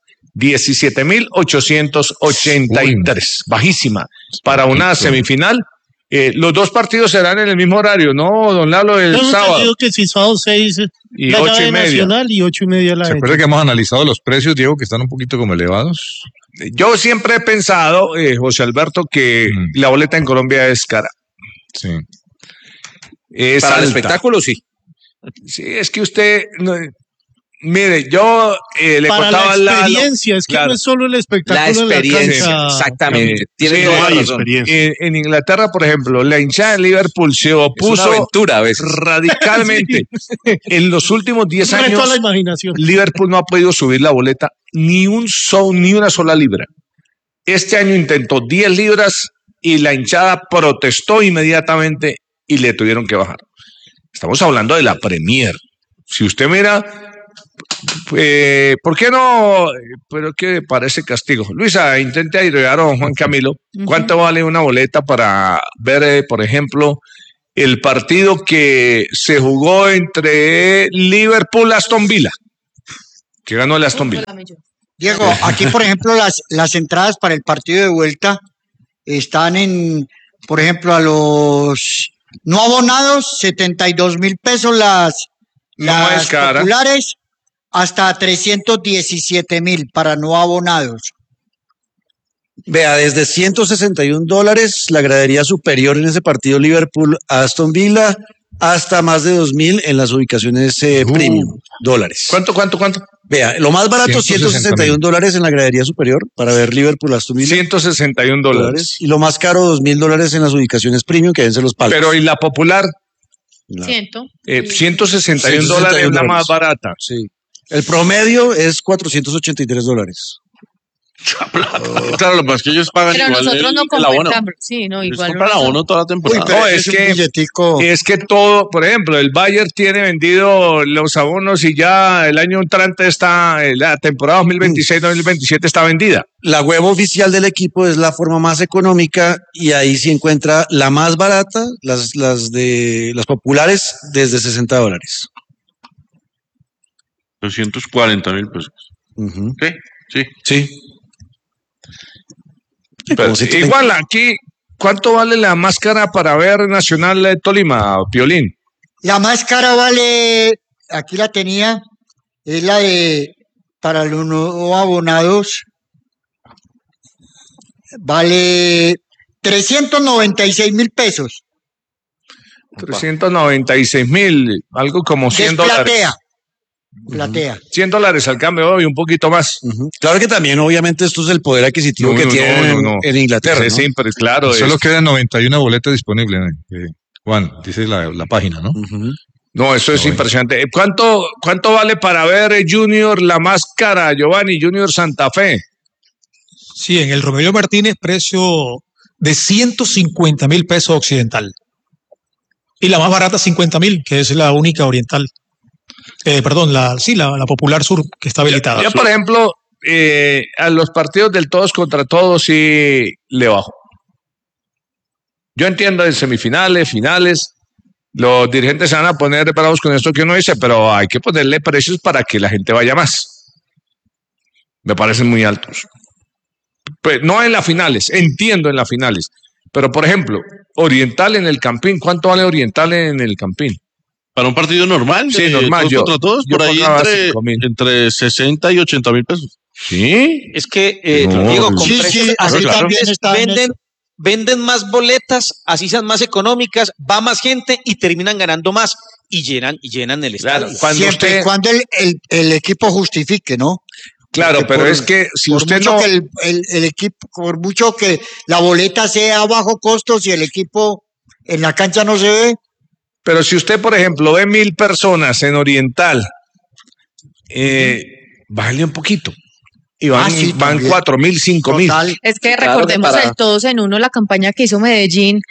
Speaker 1: 17,883, bajísima para una semifinal. Los dos partidos serán en el mismo horario, ¿no, don Lalo? El sábado.
Speaker 13: Yo que si sábado 6
Speaker 1: y 8:30.
Speaker 13: Nacional y 8:30 la.
Speaker 7: ¿Se acuerda que hemos analizado los precios, Diego, que están un poquito como elevados?
Speaker 1: Yo siempre he pensado, José Alberto, que la boleta en Colombia es cara.
Speaker 7: Sí.
Speaker 5: Para el espectáculo, sí.
Speaker 1: Sí, es que usted... Mire, yo le contaba
Speaker 13: la experiencia, es que no es solo el espectáculo.
Speaker 5: La experiencia, exactamente.
Speaker 1: Tiene toda la razón. En Inglaterra, por ejemplo, la hinchada de Liverpool se opuso radicalmente. En los últimos 10 años, Liverpool no ha podido subir la boleta ni una sola libra. Este año intentó 10 libras y la hinchada protestó inmediatamente y le tuvieron que bajar. Estamos hablando de la Premier. Si usted mira... ¿por qué no? Pero que parece castigo. Luisa, intente agregar a don Juan Camilo. ¿Cuánto vale una boleta para ver, por ejemplo, el partido que se jugó entre Liverpool y Aston Villa? Que ganó el Aston Villa.
Speaker 9: Diego, aquí, por ejemplo, las entradas para el partido de vuelta están por ejemplo, a los no abonados, 72,000 pesos las populares. Hasta 317,000 para no abonados.
Speaker 14: Vea, desde $161 la gradería superior en ese partido Liverpool-Aston Villa, hasta más de 2,000 en las ubicaciones premium dólares.
Speaker 1: ¿Cuánto?
Speaker 14: Vea, lo más barato, $161 en la gradería superior para ver Liverpool-Aston Villa.
Speaker 1: $161.
Speaker 14: Y lo más caro, $2,000 en las ubicaciones premium que vencen los palos.
Speaker 1: Pero ¿y la popular?
Speaker 8: $161
Speaker 1: es la más barata.
Speaker 14: Sí. El promedio es $483.
Speaker 6: Claro, lo que pasa es que ellos pagan
Speaker 8: Pero
Speaker 6: igual
Speaker 8: nosotros no
Speaker 6: el abono.
Speaker 8: compramos. Sí, no,
Speaker 6: Ellos
Speaker 8: igual.
Speaker 6: compran abono toda la temporada.
Speaker 1: No, es que todo, por ejemplo, el Bayern tiene vendido los abonos y ya el año entrante está, la temporada 2026-2027 está vendida.
Speaker 14: La web oficial del equipo es la forma más económica y ahí se encuentra la más barata, las populares, desde $60.
Speaker 6: 240,000 pesos. ¿Qué? Sí.
Speaker 14: Sí.
Speaker 1: Pero igual aquí, ¿cuánto vale la máscara para ver Nacional de Tolima, Piolín?
Speaker 9: La máscara vale, aquí la tenía, es la de, para los no abonados, vale 396,000 pesos.
Speaker 1: 396,000, algo como $100.
Speaker 9: Platea.
Speaker 1: $100 al cambio hoy, un poquito más.
Speaker 14: Claro que también, obviamente, esto es el poder adquisitivo que tienen en Inglaterra.
Speaker 1: Sí, pero claro.
Speaker 7: Solo quedan 91 boletas disponibles, Juan, dice la página, ¿no?
Speaker 1: No, eso es impresionante. ¿Cuánto vale para ver Junior la máscara, Giovanni, Junior Santa Fe?
Speaker 10: Sí, en el Romelio Martínez, precio de 150,000 pesos occidental. Y la más barata, 50,000, que es la única oriental. Perdón, la popular sur, que está habilitada.
Speaker 1: Yo, por ejemplo, a los partidos del todos contra todos sí le bajo. Yo entiendo en semifinales, finales, los dirigentes se van a poner preparados con esto que uno dice, pero hay que ponerle precios para que la gente vaya más. Me parecen muy altos. Pues no en las finales, entiendo en las finales. Pero, por ejemplo, Oriental en el Campín, ¿cuánto vale Oriental en el Campín?
Speaker 6: Para un partido normal,
Speaker 1: sí, normal.
Speaker 6: Todos contra todos, por ahí entre 60 y 80,000 pesos.
Speaker 1: Sí.
Speaker 4: Es que, Diego, con precios así también venden más boletas, así sean más económicas, va más gente y terminan ganando más y llenan el estadio.
Speaker 9: Siempre y cuando el equipo justifique, ¿no?
Speaker 1: Claro, pero es que si usted no...
Speaker 9: Que el equipo, por mucho que la boleta sea a bajo costo, si el equipo en la cancha no se ve...
Speaker 1: Pero si usted, por ejemplo, ve 1,000 personas en Oriental, bájale un poquito. Y van 4,000, 5,000.
Speaker 8: Es que recordemos el Todos en Uno, la campaña que hizo Medellín,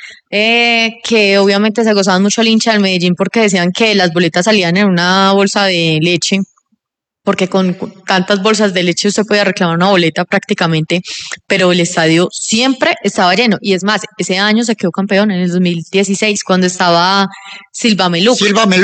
Speaker 8: que obviamente se gozaban mucho el hincha del Medellín porque decían que las boletas salían en una bolsa de leche, porque con tantas bolsas de leche usted podía reclamar una boleta prácticamente, pero el estadio siempre estaba lleno. Y es más, ese año se quedó campeón en el 2016, cuando estaba Silva Meluk.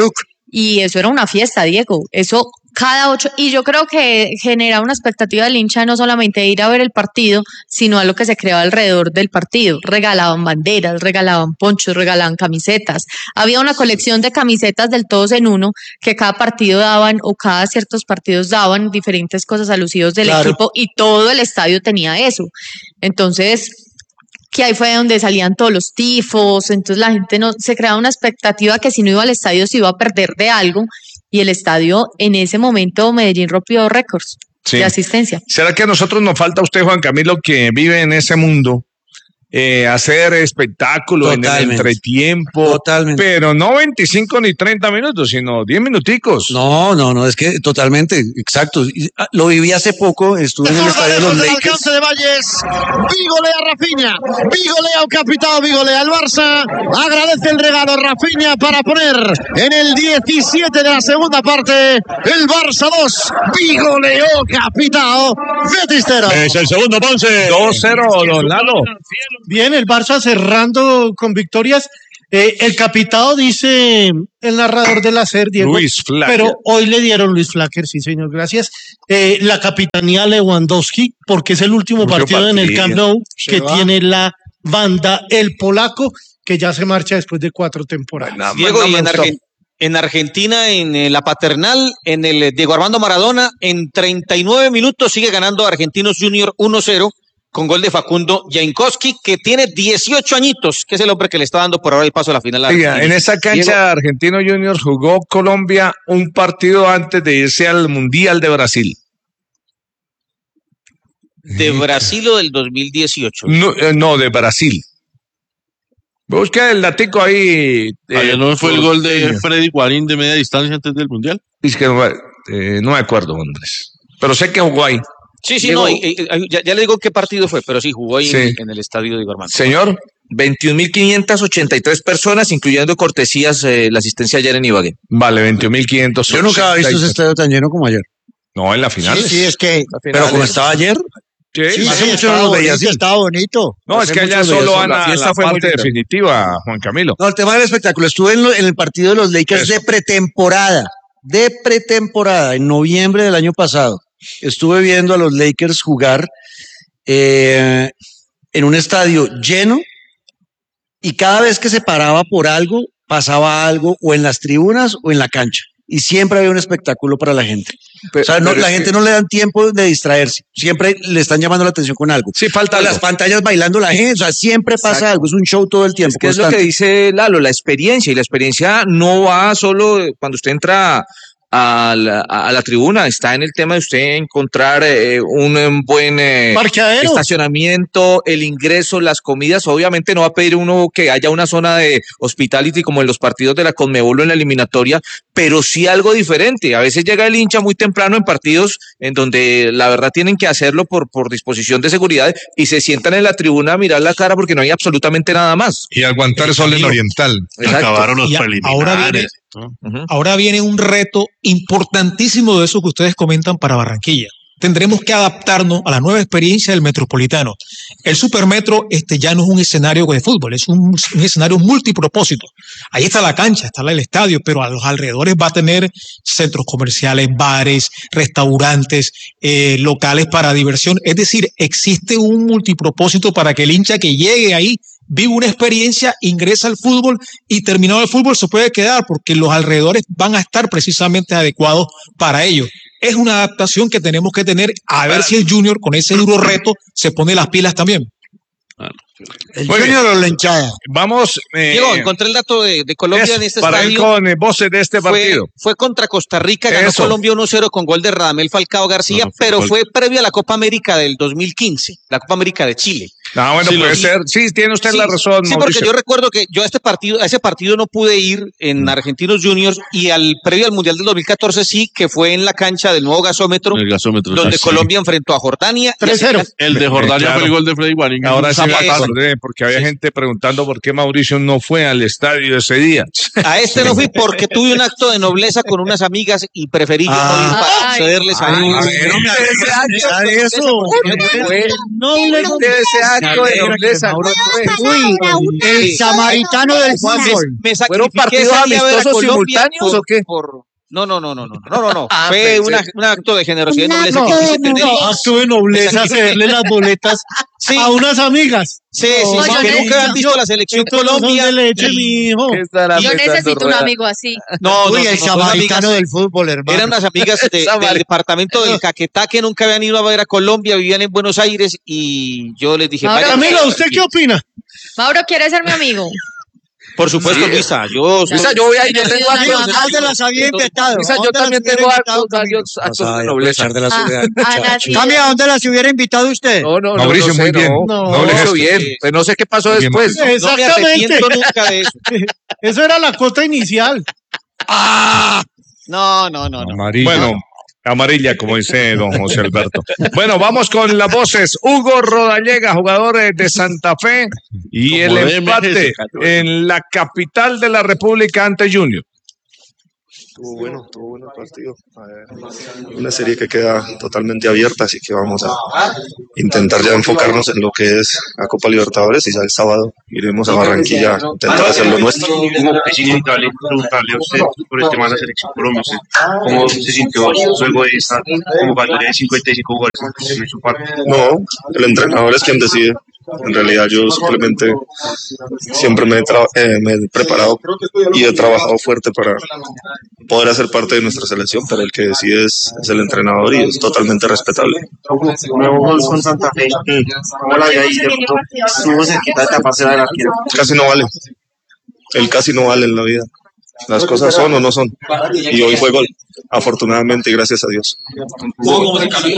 Speaker 8: Y eso era una fiesta, Diego. Eso cada 8, y yo creo que genera una expectativa del hincha no solamente de ir a ver el partido, sino a lo que se creaba alrededor del partido. Regalaban banderas, regalaban ponchos, regalaban camisetas. Había una colección de camisetas del Todos en Uno que cada partido daban, o cada ciertos partidos daban diferentes cosas alusivos del equipo, y todo el estadio tenía eso. Entonces, que ahí fue donde salían todos los tifos, entonces la gente no se creaba una expectativa que si no iba al estadio se iba a perder de algo, y el estadio en ese momento Medellín rompió récords de asistencia.
Speaker 1: ¿Será que a nosotros nos falta usted, Juan Camilo, que vive en ese mundo, hacer espectáculo en el entretiempo? Pero no 25 ni 30 minutos, sino 10 minuticos.
Speaker 14: No, es que totalmente, exacto. Lo viví hace poco, estuve en el estadio de los Lakers.
Speaker 11: Alcance de Valles, Vigolea Rafinha, Vigolea o capitán, Vigolea el Barça, agradece el regalo Rafinha para poner en el 17 de la segunda parte, el Barça 2, Vigoleo capitán, Betistero.
Speaker 6: Es el segundo, Ponce.
Speaker 1: 2-0, don Lalo.
Speaker 13: Bien, el Barça cerrando con victorias. El capitán dice el narrador del hacer, Diego.
Speaker 1: Luis Flacker.
Speaker 13: Pero hoy le dieron Luis Flacker, sí, señor, gracias. La capitanía Lewandowski, porque es el último partido en el Camp Nou que tiene la banda, el polaco, que ya se marcha después de 4 temporadas.
Speaker 4: Diego, y en Argentina, en la Paternal, en el Diego Armando Maradona, en 39 minutos sigue ganando Argentinos Junior 1-0. Con gol de Facundo Jankowski, que tiene 18 añitos, que es el hombre que le está dando por ahora el paso a la final.
Speaker 1: Oiga, en esa cancha Argentino Juniors jugó Colombia un partido antes de irse al Mundial de Brasil.
Speaker 4: ¿De Brasil o del 2018?
Speaker 1: No, de Brasil. Busca el datico ahí.
Speaker 6: ¿No fue el gol de Freddy Guarín de media distancia antes del Mundial?
Speaker 1: Es que no me acuerdo, Andrés. Pero sé que jugó ahí.
Speaker 4: Sí,
Speaker 5: Diego,
Speaker 4: no, ya le digo qué partido fue, pero sí jugó ahí
Speaker 1: Sí.
Speaker 4: en el estadio de Armando.
Speaker 1: Señor.
Speaker 5: 21.583 personas, incluyendo cortesías, la asistencia ayer en Ibagué.
Speaker 1: Vale, 21.500.
Speaker 14: Yo nunca había visto ese estadio tan lleno como ayer.
Speaker 1: No, en la final.
Speaker 9: Sí, es que...
Speaker 14: Pero como estaba ayer,
Speaker 1: Sí,
Speaker 14: hace mucho
Speaker 9: estaba
Speaker 14: no lo veía
Speaker 9: bonito,
Speaker 14: así.
Speaker 9: estaba bonito.
Speaker 1: No, es
Speaker 14: Hace
Speaker 1: que allá
Speaker 14: mucho
Speaker 1: solo
Speaker 14: veía
Speaker 1: van
Speaker 14: eso,
Speaker 1: a
Speaker 5: la fiesta
Speaker 1: la
Speaker 5: fue muy
Speaker 1: parte
Speaker 5: buena.
Speaker 1: definitiva, Juan Camilo.
Speaker 14: No, el tema del espectáculo. Estuve en el partido de los Lakers de pretemporada. En noviembre del año pasado. Estuve viendo a los Lakers jugar en un estadio lleno y cada vez que se paraba por algo, pasaba algo o en las tribunas o en la cancha. Y siempre había un espectáculo para la gente. O sea, la gente no le dan tiempo de distraerse. Siempre le están llamando la atención con algo.
Speaker 1: Sí, falta
Speaker 14: Con
Speaker 1: algo.
Speaker 14: las pantallas bailando la gente. O sea, siempre pasa algo. Es un show todo el tiempo.
Speaker 5: Es lo que dice Lalo, la experiencia. Y la experiencia no va solo cuando usted entra a la tribuna, está en el tema de usted encontrar un buen
Speaker 13: Parqueadero.
Speaker 5: estacionamiento, el ingreso, las comidas. Obviamente no va a pedir uno que haya una zona de hospitality como en los partidos de la Conmebol o en la eliminatoria, pero sí algo diferente. A veces llega el hincha muy temprano en partidos en donde la verdad tienen que hacerlo por disposición de seguridad y se sientan en la tribuna a mirar la cara porque no hay absolutamente nada más.
Speaker 7: Y aguantar sol en Oriental.
Speaker 5: Exacto.
Speaker 3: Acabaron los
Speaker 10: Y
Speaker 3: preliminares.
Speaker 10: ahora viene un reto importantísimo de eso que ustedes comentan para Barranquilla. Tendremos que adaptarnos a la nueva experiencia del Metropolitano. El Supermetro ya no es un escenario de fútbol, es un escenario multipropósito. Ahí está la cancha, está el estadio, pero a los alrededores va a tener centros comerciales, bares, restaurantes, locales para diversión. Es decir, existe un multipropósito para que el hincha que llegue ahí vive una experiencia, ingresa al fútbol y terminado el fútbol se puede quedar porque los alrededores van a estar precisamente adecuados para ello. Es una adaptación que tenemos que tener a ver si el Junior con ese duro reto se pone las pilas también.
Speaker 9: ¿El
Speaker 1: Muy
Speaker 9: Junior o la hinchada?
Speaker 1: Vamos.
Speaker 4: Diego, encontré el dato de Colombia en este
Speaker 1: para ir
Speaker 4: estadio.
Speaker 1: con voces de este partido.
Speaker 4: Fue contra Costa Rica, ganó
Speaker 1: Eso.
Speaker 4: Colombia 1-0 con gol de Radamel Falcao García, pero fue previo a la Copa América del 2015, la Copa América de Chile.
Speaker 1: No, bueno,
Speaker 4: Sí,
Speaker 1: puede ser. Sí, tiene usted la razón,
Speaker 4: Sí, porque
Speaker 1: Mauricio.
Speaker 4: yo recuerdo que yo a ese partido no pude ir en Argentinos Juniors y previo al Mundial del 2014 sí, que fue en la cancha del nuevo gasómetro,
Speaker 3: El gasómetro.
Speaker 4: donde
Speaker 3: sí.
Speaker 4: Colombia enfrentó a Jordania.
Speaker 13: 3-0.
Speaker 3: El de Jordania
Speaker 1: Claro.
Speaker 3: fue el gol de Freddy Guarín.
Speaker 1: Ahora sí me
Speaker 4: zapatazo.
Speaker 1: acordé, porque había gente preguntando por qué Mauricio no fue al estadio ese día.
Speaker 4: A no fui porque tuve un acto de nobleza con unas amigas y preferí yo no ir para cederles a ellos.
Speaker 5: Ese acto de nobleza.
Speaker 9: El samaritano del fútbol.
Speaker 4: Me
Speaker 5: ¿Fueron
Speaker 4: sacrifiqué
Speaker 5: partidos
Speaker 4: ese día a ver a
Speaker 5: amistosos
Speaker 4: Colombia
Speaker 5: simultáneos o qué?
Speaker 4: No.
Speaker 5: Ah,
Speaker 4: Fue
Speaker 5: pensé.
Speaker 4: un acto de generosidad y
Speaker 2: Un
Speaker 4: nobleza
Speaker 2: acto
Speaker 4: que
Speaker 2: de
Speaker 4: quise tener.
Speaker 2: nobleza.
Speaker 13: Acto de nobleza, cederle las boletas
Speaker 4: Sí.
Speaker 13: a unas amigas.
Speaker 4: Sí,
Speaker 13: No,
Speaker 4: que
Speaker 8: yo
Speaker 4: nunca habían visto la selección Colombia.
Speaker 13: de leche, mi hijo.
Speaker 8: Yo necesito un amigo así.
Speaker 4: No,
Speaker 9: Uy, el
Speaker 4: son
Speaker 9: samaritano
Speaker 4: amigas-
Speaker 9: del fútbol, hermano.
Speaker 4: Eran unas amigas del departamento del Caquetá que nunca habían ido a ver a Colombia, vivían en Buenos Aires y yo les dije,
Speaker 8: Ahora,
Speaker 4: vayan.
Speaker 13: Camila, ¿usted qué opina?
Speaker 8: Mauro, ¿quiere ser mi amigo?
Speaker 4: Por supuesto,
Speaker 5: Sí.
Speaker 4: Luisa, yo
Speaker 5: Yo voy a ir, yo tengo
Speaker 9: ¿A
Speaker 5: actos.
Speaker 9: dónde las había invitado?
Speaker 5: Luisa,
Speaker 9: ¿A
Speaker 5: yo
Speaker 9: dónde las
Speaker 5: también
Speaker 9: hubiera
Speaker 5: tengo
Speaker 9: invitado,
Speaker 5: varios actos de
Speaker 14: Aprovechar
Speaker 5: nobleza.
Speaker 14: de la ciudad.
Speaker 8: Ana, sí.
Speaker 9: Cami, ¿a dónde las hubiera invitado usted?
Speaker 5: No,
Speaker 7: Mauricio,
Speaker 5: no sé,
Speaker 7: muy bien.
Speaker 5: No,
Speaker 13: No,
Speaker 5: Mauricio, bien. Pues no sé qué pasó
Speaker 7: Bien,
Speaker 5: después.
Speaker 4: no me
Speaker 13: Exactamente.
Speaker 4: arrepiento nunca de eso.
Speaker 13: Eso era la cuota inicial.
Speaker 4: No.
Speaker 7: Amarillo.
Speaker 1: Bueno, amarilla, como dice don José Alberto. Bueno, vamos con las voces. Hugo Rodallega, jugador de Santa Fe, y
Speaker 3: Como
Speaker 1: el
Speaker 3: debe
Speaker 1: empate
Speaker 3: ser,
Speaker 1: en la capital de la República ante Junior.
Speaker 15: Estuvo bueno el partido. Una serie que queda totalmente abierta, así que vamos a intentar ya enfocarnos en lo que es la Copa Libertadores y ya el sábado iremos a Barranquilla a intentar hacer lo nuestro.
Speaker 16: Es inevitable preguntarle a usted por el tema de la selección Colombia. ¿Cómo se sintió luego de esta convocatoria de 55 goles en su parte?
Speaker 15: No, el entrenador es quien decide. En realidad yo simplemente siempre me he preparado y he trabajado fuerte para poder hacer parte de nuestra selección, pero el que decide es el entrenador y es totalmente respetable.
Speaker 16: Nuevo gol con Santa Fe. ¿Cómo la había ahí? Estuvo cerquita de taparse del arquero.
Speaker 15: Casi no vale. Él casi no vale en la vida. Las cosas son o no son. Y hoy fue gol. Afortunadamente y gracias a Dios.